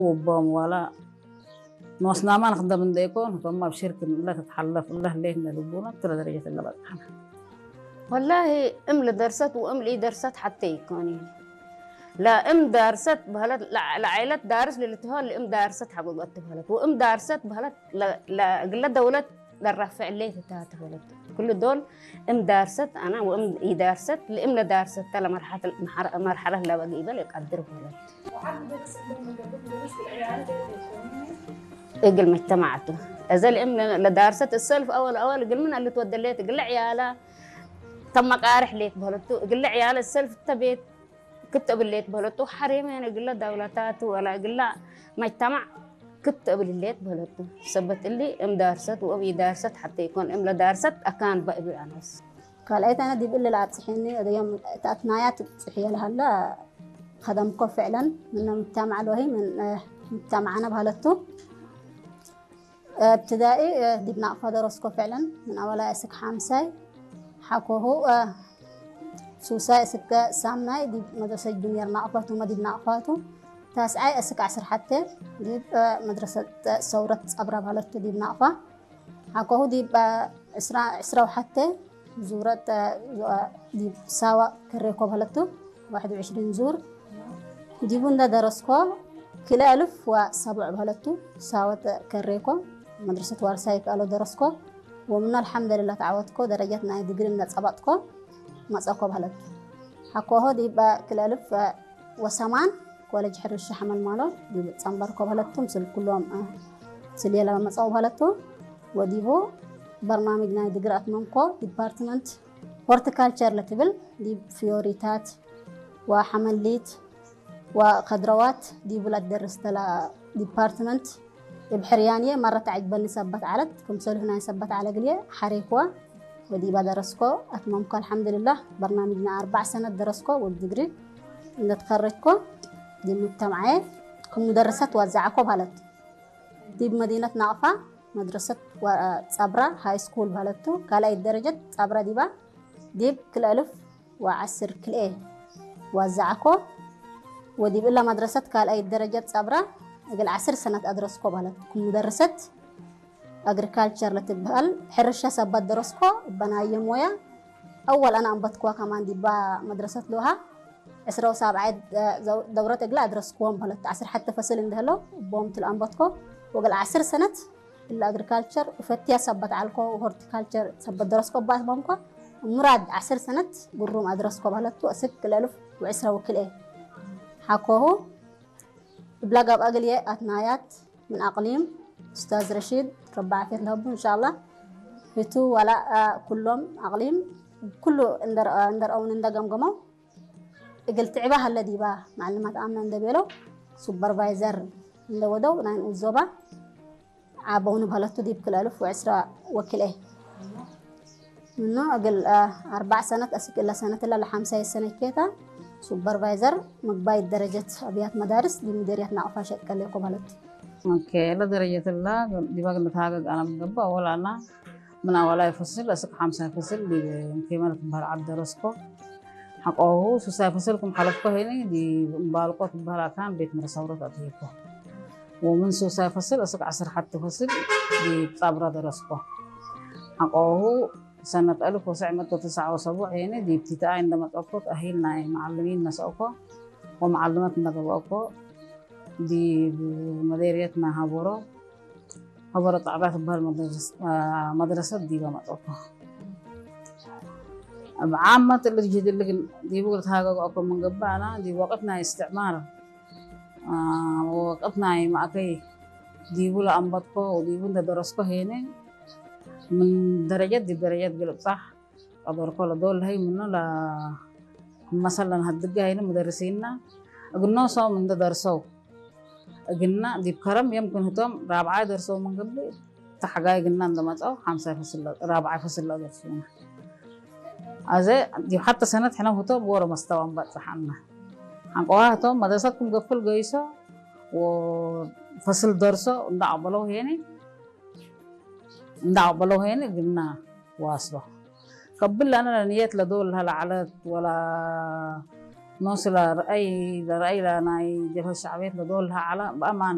وبام ولا نوصنا ما نخدم من ديكون فما بشركة لا تتحلف الله ليه نلبونا ترى درجة اللي بدحنا. والله ام لدرست وام لي درست حتى يكوني لا ام دارست بهلت لا عائلة دارس للتهال ام دارست حقوقات بهلت وام دارست بهلت لا قلت دولة للرفع اللي تتات بهلت كل دول ام دارست انا وام اي دارست لام دارست تلا مرحلة لا بقيبة يقدر بهلت. اقل مجتمعته ازل ام لدارست السلف اول قل من اللي تودليت قل عياله تم قارح ليك بهلتو قل عيال السلف تبيت كتب الليت بهلتو حريمين قل دولتات ولا قل مجتمع كتب الليت بهلتو سبت اللي ام دارست وابي دارست حتى يكون ام دارست اكان بقبل انس قال ايت انا دي بالله لا تصحيني هذا يوم تاتنايات تصحي لها لا خدمكم فعلا من مجتمع الوهي من مجتمعنا بهلتو ابتدائي دي بنعرف درسكو فعلا من أولا أسك حامساي حكوه سوساي أسك سامناي دي مدرسة جونيور نعرفته ما دي بنعرفته تاسعي أسك عصر حتى دي مدرسة ثورة أبرا بهلتو دي بنعرفه حكوه دي إسراء حتى زورة دي ساوا كريكو بهلتو 21 زور دي بندا درسكو كلا ألف وسبع بهلتو ساوت كريكو مدرسة وارسايك قالوا درسكو ومن الحمد لله تعودكو درجتنا ديجري من صباتكو ما صاكو بهلت حكوه دي با كلا ألف وسمان كولج حرش حمل مالو دي بتصنبركو بهلتهم سل كلهم سليلا ما صاو بهلتو وديبو برنامجنا ديجري أتممكو ديبارتمنت هورتيكالتشر لتبل دي فيوريتات وحمليت وخضروات دي بلاد درست لا ديبارتمنت بحريانية مرة تعجبني سبت على كمسول هنا سبت على قلية حريكوا ودي بدرسكو أتممكو الحمد لله برنامجنا 4 سنة درسكو والدجري اللي تخرجكو دي مجتمعين كم مدرسة توزعكو بهلت دي بمدينة نعفة مدرسة صبرا هاي سكول بهلتو كالاي درجة صبرا دي با دي كل ألف وعسر كل ايه وزعكو ودي بلا مدرسة كالاي درجة صبرا أقل 10 سنة أدرسكو بهلت كم مدرسة أجريكالتشر لتبهل حرشة سبت درسكو بناية مويا أول أنا أنبتكوا كمان دي با مدرسة لوها 17 دورة أقل أدرسكوهم بهلت 10 حتى فصل اندهلو بومت الأنبتكو وقل 10 سنة الأجريكالتشر وفتيا سبت عالكو وهورتيكالتشر سبت درسكو باس بومكو مراد 10 سنة قروم أدرسكو بهلت وأسك الألف وعسرة وكل إيه حكوه بلاقى بأقلية أثنايات من أقليم أستاذ رشيد رب عافية لهم إن شاء الله هتو ولا كلهم أقليم كله اندر أو نندى قمقمو قلت عباها الذي با معلمات آمنا ندبيلو سوبرفايزر ندودو ناين أوزوبا عابون بهلتو دي بكل ألف وعسرة وكل إيه منو أقل 4 سنة أسك إلا سنة إلا 5 سنة كيتا سوبرفايزر مقبايد درجة أبيات مدارس دي مديرية نعفة شكل لكم بلد. اوكي لا درجة الله دي بقى نتحقق أنا مقبا ولا أنا من أولا فصل أسك 5 فصل دي كمان تبهر عبد درسكو حقه سوسا فصلكم حلفكو هني دي بالقو تبهر كان بيت مرسورة أطيبكو ومن سوسا فصل أسك 10 حتى فصل دي صبرا درسكو حقه سنة 1979 هنا دي ابتدائي عندما تأكد أهلنا معلمين نسأكو ومعلماتنا قبأكو دي مديريتنا هبورو تعبات مدرسة دي بما تأكو عامة اللي جديد اللي دي بقولت هاقو أكو من قبانا دي وقتنا استعمار وقتنا معكي دي بولا أنبطكو ودي بولا درسكو هنا من درجات دي درجات قلب صح أدوركو لدول هاي منو لا مثلا هالدقة هنا مدرسينا قلنا صو من ده درسوا قلنا دي بكرم يمكن هتوم رابعة درسوا من قبل تحقاي قلنا عندما تأو 5 فصل رابعة فصل درسونا أزاي دي حتى سنة حنا هتوم ورا مستوى مبات صحنا حنقوها هتوم مدرستكم قفل قيسة وفصل درسوا ندعبلو هنا ندعبلو هنا قلنا واصله قبل أنا نيت لدول هالعلات ولا نوصل رأي لنا جبهة الشعبية لدولها على بأمان.